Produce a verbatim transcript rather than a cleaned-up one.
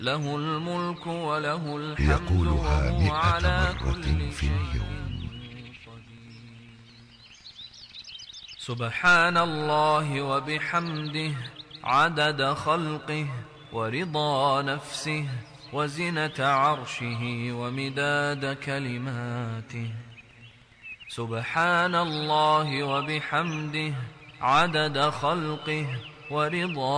له الملك وله الحمد يقولها وهو مئة على مرة كل في اليوم. شيء قدير. سبحان الله وبحمده عدد خلقه ورضا نفسه وزنة عرشه ومداد كلماته. سبحان الله وبحمده عدد خلقه ورضا